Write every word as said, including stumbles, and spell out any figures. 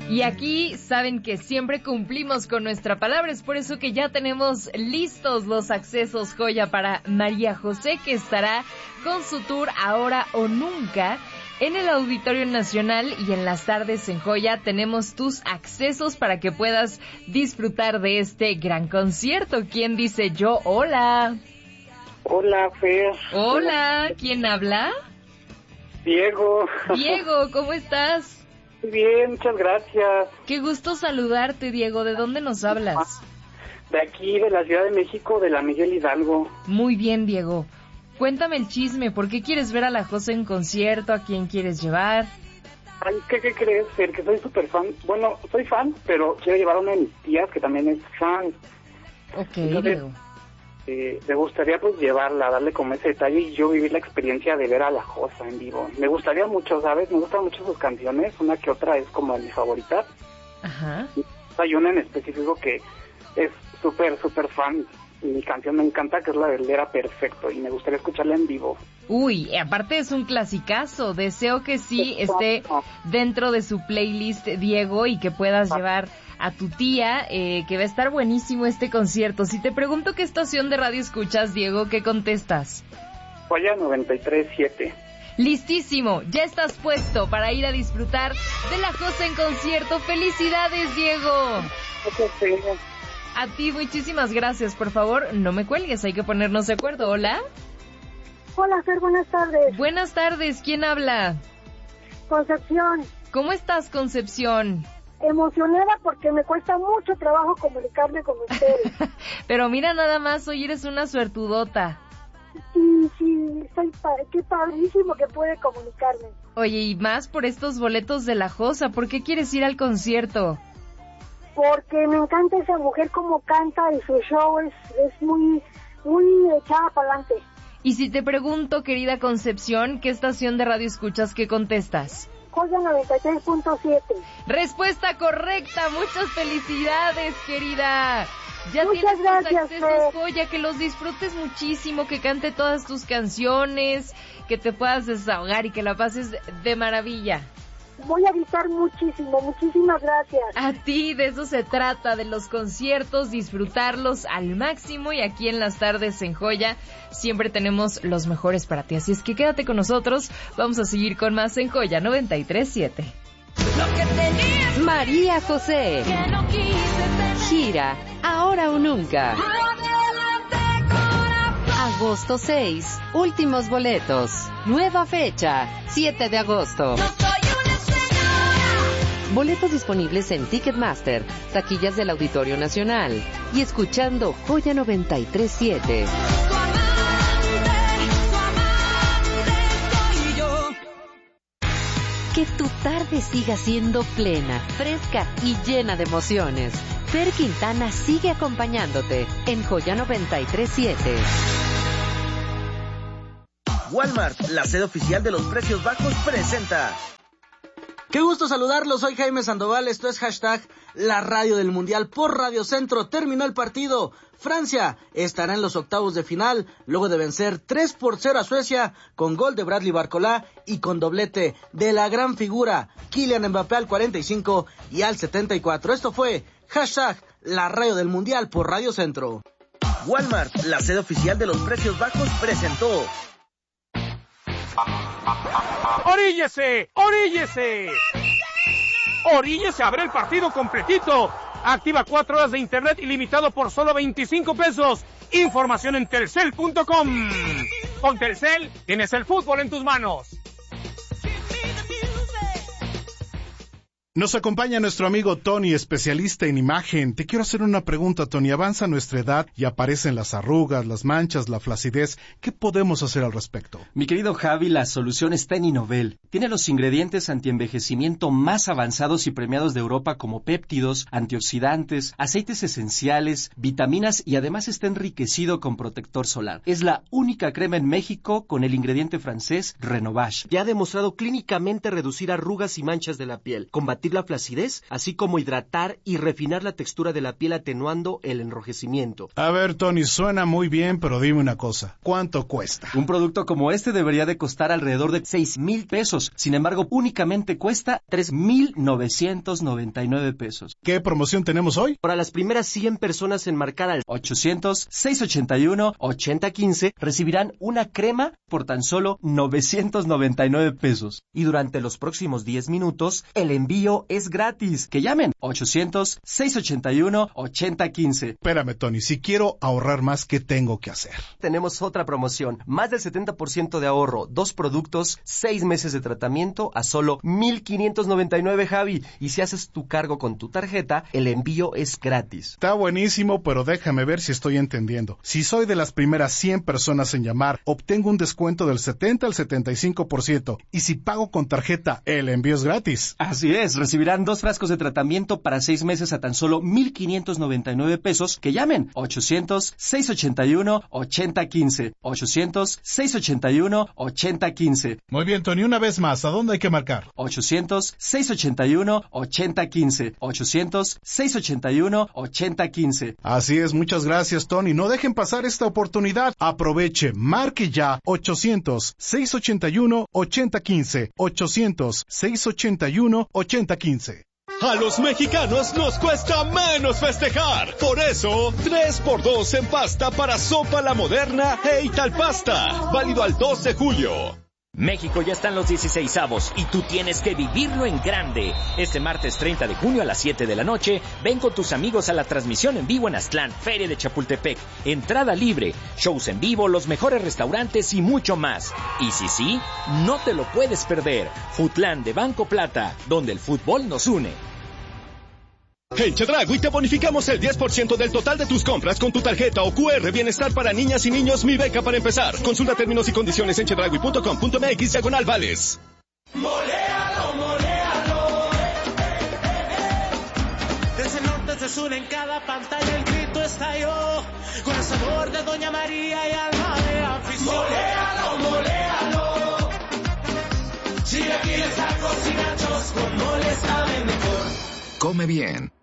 Y aquí saben que siempre cumplimos con nuestra palabra, es por eso que ya tenemos listos los accesos joya para María José, que estará con su tour Ahora o Nunca en el Auditorio Nacional, y en las tardes en Joya tenemos tus accesos para que puedas disfrutar de este gran concierto. ¿Quién dice yo? Hola. Hola, Fer. Hola, ¿quién habla? Diego. Diego, ¿cómo estás? Bien, muchas gracias. Qué gusto saludarte, Diego. ¿De dónde nos hablas? De aquí, de la Ciudad de México, de la Miguel Hidalgo. Muy bien, Diego. Cuéntame el chisme. ¿Por qué quieres ver a la José en concierto? ¿A quién quieres llevar? Ay, ¿qué, qué crees, Fer? Que soy súper fan. Bueno, soy fan, pero quiero llevar a una de mis tías que también es fan. Ok, Entonces, Diego. Eh, me gustaría pues llevarla, darle como ese detalle y yo vivir la experiencia de ver a la Josa en vivo. Me gustaría mucho, ¿sabes? Me gustan mucho sus canciones, una que otra es como de mis favoritas. Ajá. Hay una en específico que es súper, súper fan. Y mi canción me encanta, que es la del Era Perfecto, y me gustaría escucharla en vivo. Uy, aparte es un clasicazo. Deseo que sí esté dentro de su playlist, Diego, y que puedas llevar a tu tía, eh, que va a estar buenísimo este concierto. Si te pregunto qué estación de radio escuchas, Diego, ¿qué contestas? Joya noventa y tres punto siete. Listísimo, ya estás puesto para ir a disfrutar de la José en concierto. ¡Felicidades, Diego! Gracias. A ti, muchísimas gracias. Por favor, no me cuelgues, hay que ponernos de acuerdo. ¿Hola? Hola, Fer, buenas tardes. Buenas tardes, ¿quién habla? Concepción. ¿Cómo estás, Concepción? Emocionada porque me cuesta mucho trabajo comunicarme con ustedes. Pero mira, nada más, hoy eres una suertudota. Sí, sí, soy pa- qué padrísimo que puede comunicarme. Oye, y más por estos boletos de la Josa, ¿por qué quieres ir al concierto? Porque me encanta esa mujer como canta y su show es, es muy, muy echada para adelante. Y si te pregunto, querida Concepción, ¿qué estación de radio escuchas? ¿Qué contestas? Joya noventa y tres punto siete. Respuesta correcta, muchas felicidades, querida. Ya Muchas tienes gracias, tus accesos, Fer. Joya, que los disfrutes muchísimo, que cante todas tus canciones, que te puedas desahogar y que la pases de maravilla. Voy a avisar muchísimo, muchísimas gracias. A ti, de eso se trata, de los conciertos, disfrutarlos al máximo, y aquí en las tardes en Joya siempre tenemos los mejores para ti. Así es que quédate con nosotros, vamos a seguir con más en Joya noventa y tres punto siete. María José. Gira Ahora o Nunca. Agosto seis, últimos boletos. Nueva fecha, siete de agosto. Boletos disponibles en Ticketmaster, taquillas del Auditorio Nacional y escuchando Joya noventa y tres punto siete. Que tu tarde siga siendo plena, fresca y llena de emociones. Fer Quintana sigue acompañándote en Joya noventa y tres punto siete. Walmart, la sede oficial de los precios bajos, presenta. Qué gusto saludarlos, soy Jaime Sandoval, esto es hashtag La Radio del Mundial por Radio Centro. Terminó el partido, Francia estará en los octavos de final, luego de vencer tres por cero a Suecia, con gol de Bradley Barcola y con doblete de la gran figura Kylian Mbappé al cuarenta y cinco y al setenta y cuatro. Esto fue hashtag La Radio del Mundial por Radio Centro. Walmart, la sede oficial de los precios bajos, presentó. ¡Oríllese! ¡Oríllese! ¡Oríllese a ver el partido completito! Activa cuatro horas de internet ilimitado por solo veinticinco pesos. Información en telcel punto com. Con Telcel tienes el fútbol en tus manos. Nos acompaña nuestro amigo Tony, especialista en imagen. Te quiero hacer una pregunta, Tony. Avanza nuestra edad y aparecen las arrugas, las manchas, la flacidez. ¿Qué podemos hacer al respecto? Mi querido Javi, la solución está en Inovel. Tiene los ingredientes antienvejecimiento más avanzados y premiados de Europa, como péptidos, antioxidantes, aceites esenciales, vitaminas, y además está enriquecido con protector solar. Es la única crema en México con el ingrediente francés Renovage. Ya ha demostrado clínicamente reducir arrugas y manchas de la piel, combatir combatir la flacidez, así como hidratar y refinar la textura de la piel atenuando el enrojecimiento. A ver, Tony, suena muy bien, pero dime una cosa. ¿Cuánto cuesta? Un producto como este debería de costar alrededor de seis mil pesos. Sin embargo, únicamente cuesta tres mil novecientos noventa y nueve pesos. ¿Qué promoción tenemos hoy? Para las primeras cien personas en marcar al ochocientos, seiscientos ochenta y uno, ochenta quince recibirán una crema por tan solo novecientos noventa y nueve pesos. Y durante los próximos diez minutos, el envío es gratis. Que llamen ochocientos, seiscientos ochenta y uno, ochenta quince. Espérame, Tony, si quiero ahorrar más, ¿qué tengo que hacer? Tenemos otra promoción. Más del setenta por ciento de ahorro. Dos productos, seis meses de tratamiento a solo mil quinientos noventa y nueve, Javi. Y si haces tu cargo con tu tarjeta, el envío es gratis. Está buenísimo, pero déjame ver si estoy entendiendo. Si soy de las primeras cien personas en llamar, obtengo un descuento del setenta al setenta y cinco por ciento. Y si pago con tarjeta, el envío es gratis. Así es, recibirán dos frascos de tratamiento para seis meses a tan solo mil quinientos noventa y nueve pesos. Que llamen ochocientos, seiscientos ochenta y uno, ochenta quince. ochocientos, seiscientos ochenta y uno, ochenta quince. Muy bien, Tony, una vez más, ¿a dónde hay que marcar? ochocientos, seiscientos ochenta y uno, ochenta quince. ochocientos, seiscientos ochenta y uno, ochenta quince. Así es, muchas gracias, Tony. No dejen pasar esta oportunidad. Aproveche, marque ya ochocientos, seiscientos ochenta y uno, ochenta quince. ochocientos, seiscientos ochenta y uno, ochenta quince. A los mexicanos nos cuesta menos festejar. Por eso, tres por dos en pasta para Sopa La Moderna e Italpasta. Válido al dos de julio. México ya están los dieciseisavos y tú tienes que vivirlo en grande. Este martes treinta de junio a las siete de la noche, ven con tus amigos a la transmisión en vivo en Aztlán, Feria de Chapultepec. Entrada libre, shows en vivo, los mejores restaurantes y mucho más. Y si sí, no te lo puedes perder. Futlán de Banco Plata, donde el fútbol nos une. En Chedraui te bonificamos el diez por ciento del total de tus compras con tu tarjeta o Q R Bienestar para niñas y niños Mi Beca para empezar. Consulta términos y condiciones en chedraui punto com punto m x diagonal vales. Moléalo, moléalo. Desde el norte, desde el sur, en cada pantalla el grito estalló. Con el sabor de Doña María y alma de afición. Moléalo, moléalo. Chilaquiles, tacos y nachos con mole saben mejor. Come bien